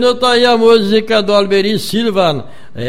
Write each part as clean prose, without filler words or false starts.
Tá aí a música do Alberi Silva,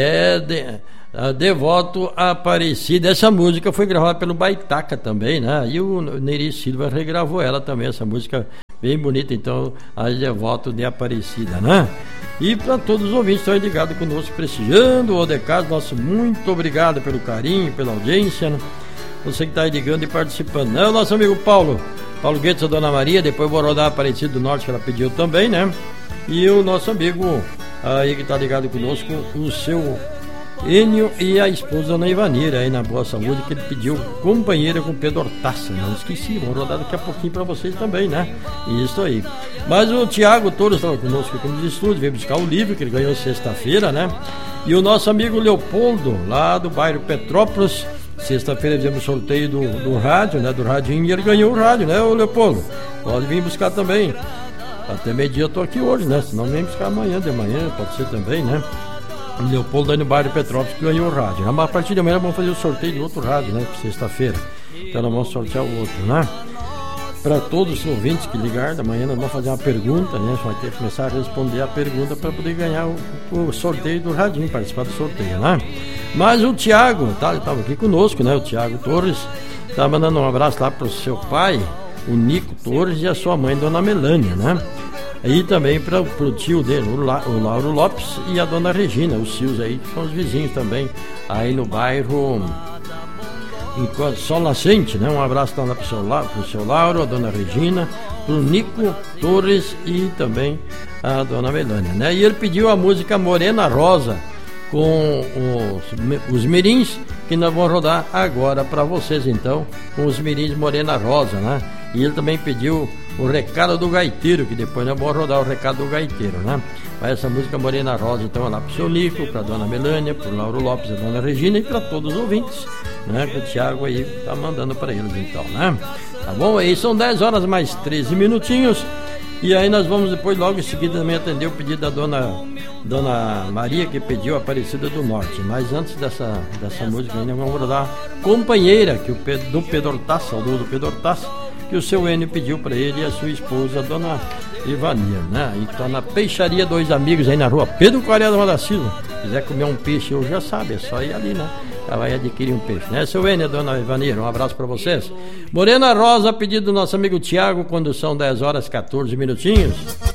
Devoto Aparecida. Essa música foi gravada pelo Baitaca também, né? E o Neri Silva regravou ela também, essa música bem bonita, então, a Devoto de Aparecida, né? E para todos os ouvintes que estão ligados conosco, prestigiando o Odecast, nosso muito obrigado pelo carinho, pela audiência, né? Você que está aí ligando e participando, né? O nosso amigo Paulo Guedes, a Dona Maria, depois vou rodar Aparecida do Norte, que ela pediu também, né? E o nosso amigo aí que está ligado conosco, o seu Enio e a esposa Dona Ivanira aí na Boa Saúde, que ele pediu companheira com Pedro Hortaça. Não esqueci, vou rodar daqui a pouquinho para vocês também, né? Isso aí. Mas o Tiago Torres estava conosco aqui no estúdio, veio buscar o livro que ele ganhou sexta-feira, né? E o nosso amigo Leopoldo, lá do bairro Petrópolis, sexta-feira fizemos sorteio do rádio, né? Do radinho, e ele ganhou o rádio, né, o Leopoldo? Pode vir buscar também. Até meio-dia eu tô aqui hoje, né? Senão vem buscar amanhã, de manhã, pode ser também, né? O Leopoldo aí no bairro Petrópolis que ganhou o rádio. Mas a partir de amanhã vamos fazer o sorteio do outro rádio, né? Sexta-feira. Então nós vamos sortear o outro, né? Para todos os ouvintes que ligaram, amanhã nós vamos fazer uma pergunta, né? Você vai ter que começar a responder a pergunta para poder ganhar o sorteio do radinho, participar do sorteio, né? Mas o Tiago, tá? Ele estava aqui conosco, né? O Tiago Torres tá mandando um abraço lá pro seu pai, o Nico Torres, e a sua mãe, Dona Melânia, né? E também para o tio dele, o Lauro Lopes, e a Dona Regina, os tios aí, que são os vizinhos também, aí no bairro Sol Nascente, né? Um abraço lá pro seu Lauro, a Dona Regina, pro Nico Torres e também a Dona Melânia, né? E ele pediu a música Morena Rosa, com os mirins, que nós vamos rodar agora para vocês, então, com os mirins Morena Rosa, né? E ele também pediu o recado do gaiteiro, que depois nós vamos rodar o recado do gaiteiro, né? Mas essa música Morena Rosa, então, é lá pro seu Nico, pra Dona Melânia, pro Lauro Lopes, a Dona Regina e para todos os ouvintes, né? Que o Thiago aí tá mandando para eles, então, né? Tá bom? Aí são 10 horas mais 13 minutinhos. E aí nós vamos depois, logo em seguida, também atender o pedido da Dona Maria, que pediu a Aparecida do Norte. Mas antes dessa música ainda vamos rodar Companheira, que do Pedro Hortaça, saudoso Pedro Hortaça, que o seu Enio pediu para ele e a sua esposa, a Dona Ivania, né? E tá na Peixaria Dois Amigos aí na rua Pedro Correia da Silva. Se quiser comer um peixe hoje, já sabe, é só ir ali, né? Ela vai adquirir um peixe, né? Seu Enio, Dona Ivania, um abraço para vocês. Morena Rosa, pedido do nosso amigo Tiago, quando são 10 horas 14 minutinhos.